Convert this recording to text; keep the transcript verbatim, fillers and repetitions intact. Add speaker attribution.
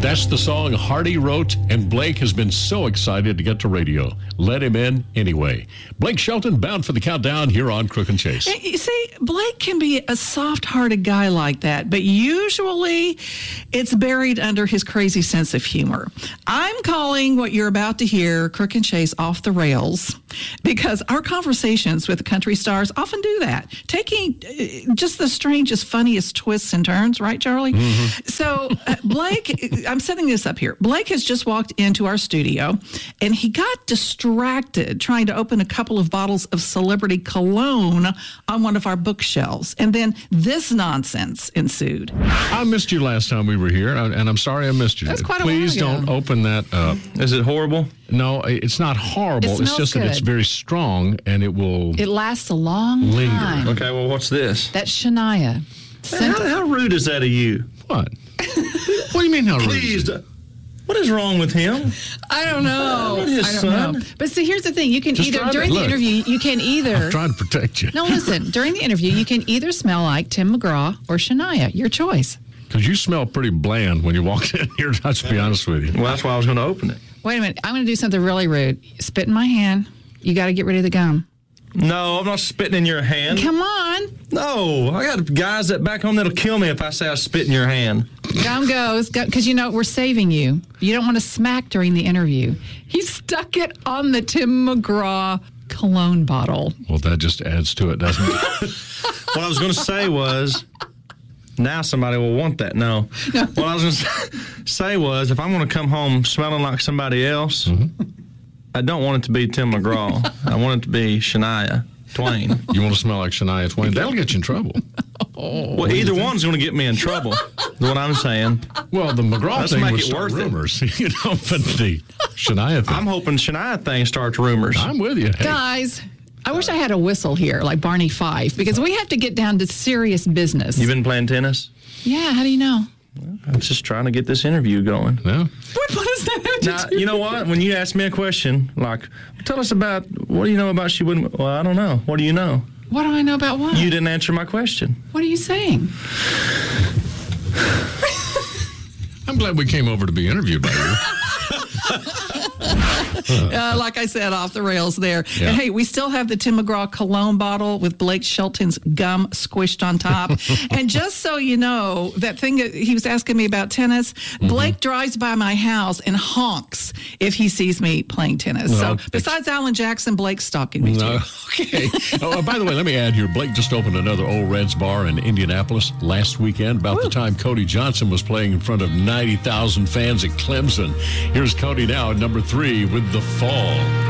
Speaker 1: That's the song Hardy wrote, and Blake has been so excited to get to radio. Let him in anyway. Blake Shelton bound for the countdown here on Crook and Chase.
Speaker 2: You see, Blake can be a soft-hearted guy like that, but usually it's buried under his crazy sense of humor. I'm calling what you're about to hear, Crook and Chase, off the rails, because our conversations with country stars often do that, taking just the strangest, funniest twists and turns, right, Charlie? Mm-hmm. So, uh, Blake, I'm setting this up here. Blake has just walked into our studio, and he got distracted trying to open a couple of bottles of celebrity cologne on one of our bookshelves. And then this nonsense ensued.
Speaker 1: I missed you last time we were here, and I'm sorry I missed you.
Speaker 2: That's quite a
Speaker 1: Please
Speaker 2: while ago.
Speaker 1: don't open that up.
Speaker 3: Is it horrible?
Speaker 1: No, it's not horrible.
Speaker 2: It
Speaker 1: it's just
Speaker 2: smells
Speaker 1: that it's
Speaker 2: good.
Speaker 1: very strong, and it will
Speaker 2: It lasts a long
Speaker 1: linger.
Speaker 2: time.
Speaker 3: Okay, well, what's this?
Speaker 2: That's Shania.
Speaker 3: Hey, how, how rude is that of you?
Speaker 1: What? What do you mean how rude?
Speaker 3: Please, uh, what is wrong with him?
Speaker 2: I don't know.
Speaker 3: Not his
Speaker 2: I don't
Speaker 3: son.
Speaker 2: know. But see, here's the thing. You can
Speaker 1: Just
Speaker 2: either,
Speaker 1: try to-
Speaker 2: during
Speaker 1: look.
Speaker 2: the interview, you can either...
Speaker 1: I'm trying to protect you.
Speaker 2: No, listen. During the interview, you can either smell like Tim McGraw or Shania. Your choice.
Speaker 1: Because you smell pretty bland when you walked in here, let's be honest with you.
Speaker 3: Well, that's why I was going to open it.
Speaker 2: Wait a minute. I'm going to do something really rude. Spit in my hand. You got to get rid of the gum.
Speaker 3: No, I'm not spitting in your hand.
Speaker 2: Come on.
Speaker 3: No, I got guys that back home that'll kill me if I say I spit in your hand.
Speaker 2: Gum goes. Because, you know, we're saving you. You don't want to smack during the interview. He stuck it on the Tim McGraw cologne bottle.
Speaker 1: Well, that just adds to it, doesn't it?
Speaker 3: What I was going to say was, now somebody will want that. No. no. What I was going to say was, if I'm going to come home smelling like somebody else, mm-hmm. I don't want it to be Tim McGraw. I want it to be Shania Twain.
Speaker 1: You want to smell like Shania Twain? That'll get you in trouble.
Speaker 3: Oh, well, either one's going to get me in trouble, is what I'm saying.
Speaker 1: Well, the McGraw
Speaker 3: Let's
Speaker 1: thing
Speaker 3: make
Speaker 1: would
Speaker 3: it
Speaker 1: start
Speaker 3: worth it.
Speaker 1: rumors, you know, but the Shania thing.
Speaker 3: I'm hoping Shania thing starts rumors.
Speaker 1: I'm with you. Hey.
Speaker 2: Guys, I wish I had a whistle here, like Barney Fife, because we have to get down to serious business.
Speaker 3: You been playing tennis?
Speaker 2: Yeah, how do you know?
Speaker 3: I'm just trying to get this interview going.
Speaker 1: Yeah.
Speaker 2: What, what does that have to
Speaker 3: Now,
Speaker 2: do?
Speaker 3: you know what? When you ask me a question, like, tell us about, what do you know about she wouldn't, well, I don't know. What do you know?
Speaker 2: What do I know about what?
Speaker 3: You didn't answer my question.
Speaker 2: What are you saying?
Speaker 1: I'm glad we came over to be interviewed by you.
Speaker 2: Uh, like I said, off the rails there.
Speaker 1: Yeah.
Speaker 2: And hey, we still have the Tim McGraw cologne bottle with Blake Shelton's gum squished on top. And just so you know, that thing that he was asking me about tennis, mm-hmm. Blake drives by my house and honks if he sees me playing tennis.
Speaker 1: No,
Speaker 2: so besides Alan Jackson, Blake's stalking me
Speaker 1: No.
Speaker 2: too.
Speaker 1: Okay. Oh, by the way, let me add here, Blake just opened another Old Reds bar in Indianapolis last weekend, about Woo. the time Cody Johnson was playing in front of ninety thousand fans at Clemson. Here's Cody now at number three with The Fall.